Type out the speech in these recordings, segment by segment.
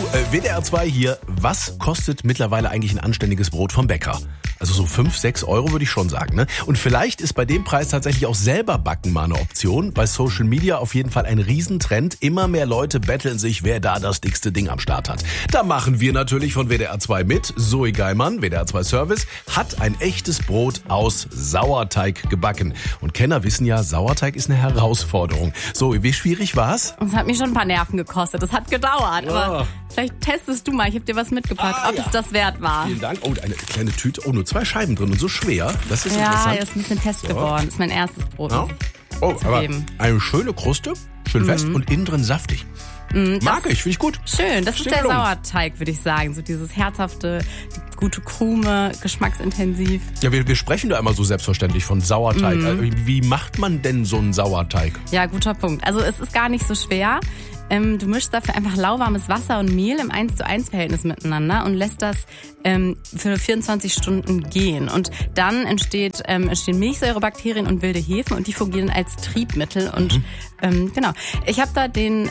WDR 2 hier. Was kostet mittlerweile eigentlich ein anständiges Brot vom Bäcker? Also so 5, 6 Euro würde ich schon sagen, ne? Und vielleicht ist bei dem Preis tatsächlich auch selber backen mal eine Option. Bei Social Media auf jeden Fall ein Riesentrend. Immer mehr Leute betteln sich, wer da das dickste Ding am Start hat. Da machen wir natürlich von WDR 2 mit. Zoe Geimann, WDR 2 Service, hat ein echtes Brot aus Sauerteig gebacken. Und Kenner wissen ja, Sauerteig ist eine Herausforderung. Zoe, wie schwierig war's? Es hat mich schon ein paar Nerven gekostet. Das hat gedauert. Ja. Aber vielleicht testest du mal. Ich habe dir was mitgebracht, ob es das wert war. Vielen Dank. Oh, eine kleine Tüte. Oh, nur 2 Scheiben drin und so schwer. Das ist interessant. Ja, ist ein bisschen fest geworden. Das ist mein erstes Brot. Ja. Oh, aber eine schöne Kruste, schön fest und innen drin saftig. Mag ich, finde ich gut. Schön, das ist der gelungen. Sauerteig, würde ich sagen. So dieses herzhafte, die gute Krume, geschmacksintensiv. Ja, wir sprechen da immer so selbstverständlich von Sauerteig. Wie macht man denn so einen Sauerteig? Ja, guter Punkt. Also es ist gar nicht so schwer. Du mischst dafür einfach lauwarmes Wasser und Mehl im 1:1 Verhältnis miteinander und lässt das für 24 Stunden gehen. Und dann entstehen Milchsäurebakterien und wilde Hefen und die fungieren als Triebmittel. Und genau. Ich habe da den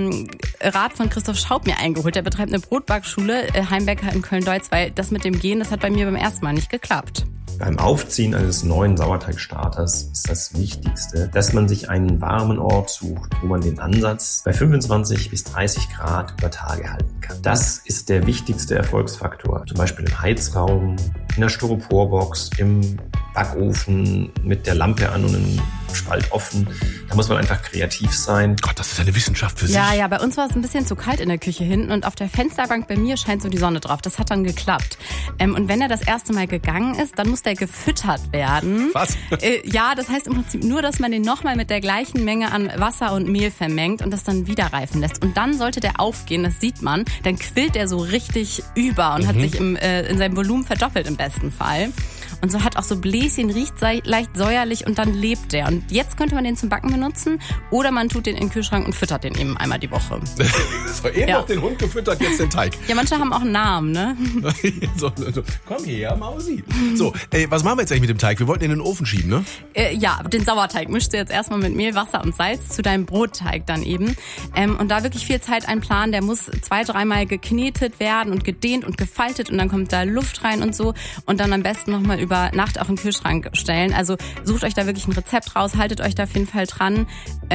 Rat von Christoph Schaub mir eingeholt. Der betreibt eine Brotbackschule, Heimbäcker in Köln-Deutz, weil das mit dem Gehen, das hat bei mir beim ersten Mal nicht geklappt. Beim Aufziehen eines neuen Sauerteigstarters ist das Wichtigste, dass man sich einen warmen Ort sucht, wo man den Ansatz bei 25 bis 30 Grad über Tage halten kann. Das ist der wichtigste Erfolgsfaktor. Zum Beispiel im Heizraum, in der Styroporbox, im Backofen mit der Lampe an und einem Spalt offen. Da muss man einfach kreativ sein. Gott, das ist eine Wissenschaft für sich. Ja, bei uns war es ein bisschen zu kalt in der Küche hinten und auf der Fensterbank bei mir scheint so die Sonne drauf. Das hat dann geklappt. Und wenn er das erste Mal gegangen ist, dann muss der gefüttert werden. Was? Ja, das heißt im Prinzip nur, dass man den nochmal mit der gleichen Menge an Wasser und Mehl vermengt und das dann wieder reifen lässt. Und dann sollte der aufgehen, das sieht man. Dann quillt er so richtig über und hat sich in seinem Volumen verdoppelt im besten Fall. Und so hat auch so Bläschen, riecht leicht säuerlich und dann lebt der. Und jetzt könnte man den zum Backen benutzen oder man tut den in den Kühlschrank und füttert den eben einmal die Woche. So, eben noch den Hund gefüttert, jetzt den Teig. Ja, manche haben auch einen Namen, ne? so, komm her, Mausi. So, was machen wir jetzt eigentlich mit dem Teig? Wir wollten ihn in den Ofen schieben, ne? Ja, den Sauerteig mischst du jetzt erstmal mit Mehl, Wasser und Salz zu deinem Brotteig dann eben. Und da wirklich viel Zeit einplanen. Der muss 2-3 Mal geknetet werden und gedehnt und gefaltet und dann kommt da Luft rein und so. Und dann am besten nochmal über Nacht auch in den Kühlschrank stellen. Also sucht euch da wirklich ein Rezept raus, haltet euch da auf jeden Fall dran.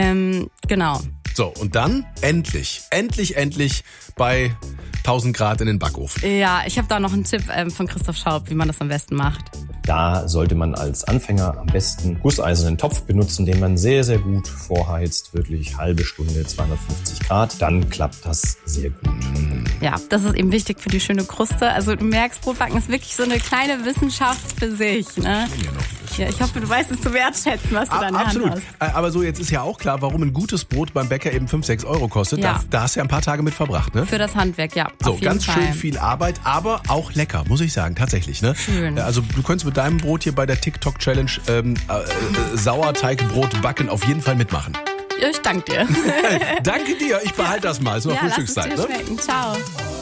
Genau. So, und dann endlich bei 1000 Grad in den Backofen. Ja, ich habe da noch einen Tipp von Christoph Schaub, wie man das am besten macht. Da sollte man als Anfänger am besten gusseisernen Topf benutzen, den man sehr, sehr gut vorheizt. Wirklich halbe Stunde, 250 Grad. Dann klappt das sehr gut. Ja, das ist eben wichtig für die schöne Kruste. Also du merkst, Brotbacken ist wirklich so eine kleine Wissenschaft für sich. Ne? Ja, ich hoffe, du weißt es zu wertschätzen, was du da in der Hand hast. Aber so, jetzt ist ja auch klar, warum ein gutes Brot beim Bäcker eben 5, 6 Euro kostet. Ja. Da hast du ja ein paar Tage mit verbracht, ne? Für das Handwerk, ja. So, auf jeden ganz Fall. schön viel Arbeit, aber auch lecker, muss ich sagen, tatsächlich, ne? Schön. Also du könntest mit deinem Brot hier bei der TikTok-Challenge Sauerteigbrot backen auf jeden Fall mitmachen. Ja, ich danke dir. Danke dir, ich behalte das mal. Ist noch Ja, lass es Frühstückszeit, dir ne? schmecken. Ciao.